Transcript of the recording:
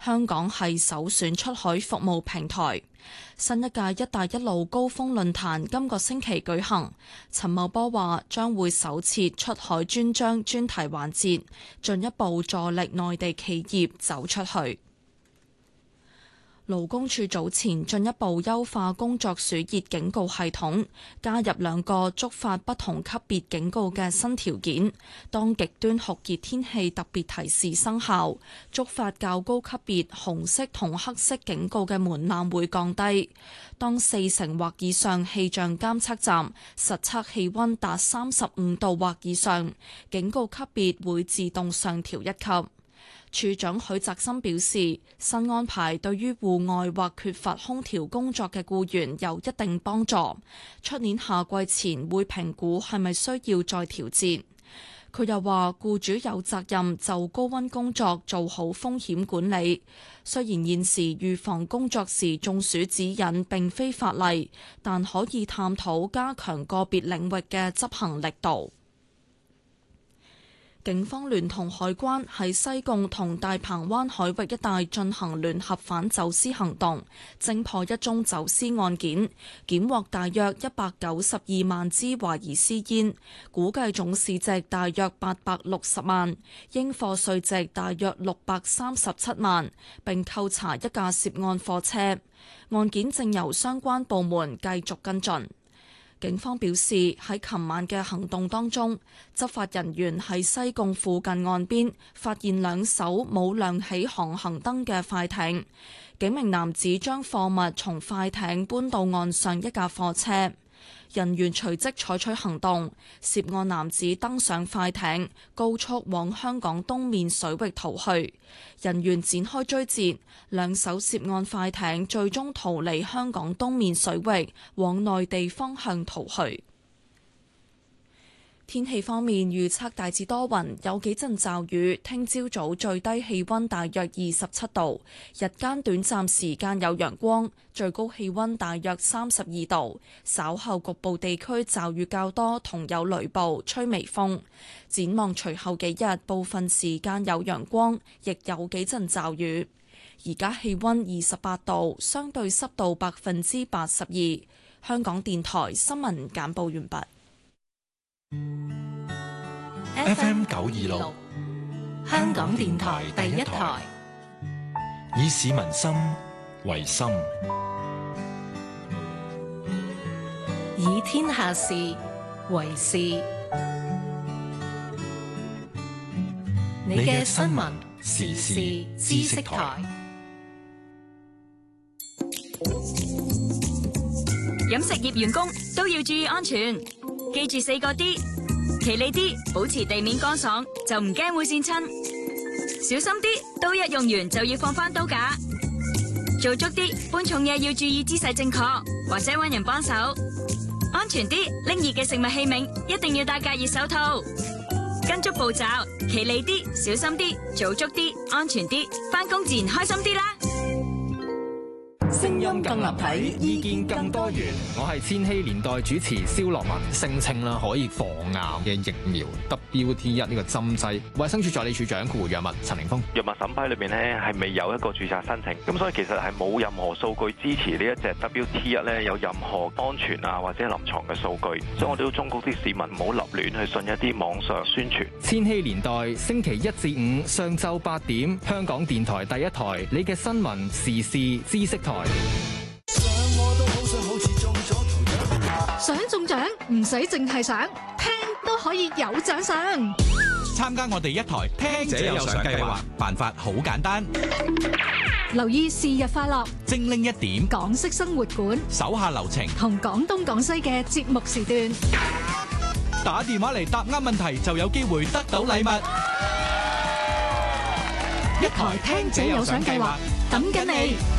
香港係首選出海服務平台。新一屆「一帶一路」高峰論壇今個星期舉行，陳茂波話將會首設出海專章專題環節，進一步助力內地企業走出去。勞工處早前進一步優化工作暑熱警告系統，加入2個觸發不同級別警告嘅新條件。當極端酷熱天氣特別提示生效，觸發較高級別紅色同黑色警告嘅門檻會降低。當40%或以上氣象監測站實測氣溫達35度或以上，警告級別會自動上調1級。處長許澤森表示，新安排對於戶外或缺乏空調工作嘅僱員有一定幫助。出年夏季前會評估係咪需要再調節。佢又話，僱主有責任就高溫工作做好風險管理。雖然現時預防工作時中暑指引並非法例，但可以探討加強個別領域嘅執行力度。警方聯同海關喺西貢同大鵬灣海域一帶進行聯合反走私行動，偵破一宗走私案件，檢獲大約192萬支懷疑私煙，估計總市值大約860萬，應課稅值大約637萬，並扣查一架涉案貨車。案件正由相關部門繼續跟進。警方表示，喺琴晚嘅行動當中，執法人員喺西貢附近岸邊發現2艘冇亮起航行燈嘅快艇，幾名男子將貨物從快艇搬到岸上一架貨車。人員隨即採取行動，涉案男子登上快艇，高速往香港東面水域逃去。人員展開追截，2艘涉案快艇最終逃離香港東面水域，往內地方向逃去。天氣方面，預測大致多雲，有幾陣驟雨。聽朝早最低氣溫大約27度，日間短暫時間有陽光，最高氣溫大約32度。稍後局部地區驟雨較多，同有雷暴，吹微風。展望隨後幾日，部分時間有陽光，亦有幾陣驟雨。而家氣溫28度，相對濕度82%。香港電台新聞簡報完畢。 FM 926香港電台第一台，以市民心為心， 以天下事為事。你嘅新聞時事知識台。 飲食業員工都要注意安全，記住4個D，企理啲，保持地面乾爽，就唔驚會跣親；小心啲，刀一用完就要放返刀架；做足啲，搬重嘢要注意姿勢正確，或者搵人幫手；安全啲，拎熱嘅食物器皿一定要戴隔熱手套。跟足步驟，企理啲，小心啲，做足啲，安全啲，返工自然開心啲啦。 聲音更立體，意見更多元。我係千禧年代主持蕭樂文，聲稱啦可以防癌嘅疫苗 WT1 呢個針劑，衛生署助理署長顧藥物陳凌峰。 藥物審批裏面咧係未有一個註冊申請，咁所以其實係冇任何數據支持呢一隻 WT1 咧有任何安全啊或者臨床嘅數據，所以我哋都忠告啲市民唔好立亂去信一啲網上宣傳。 千禧年代星期1至5上晝8點，香港電台第一台，你嘅新聞時事知識台。 想中獎唔使淨係想，聽都可以有獎賞。 參加我哋一台聽者有獎計劃，辦法好簡單。 留意是日快樂， 精靈一點， 港式生活館， 手下留情， 同廣東廣西嘅節目時段。 打電話嚟答啱問題就有機會得到禮物。 一台聽者有獎計劃，等緊你。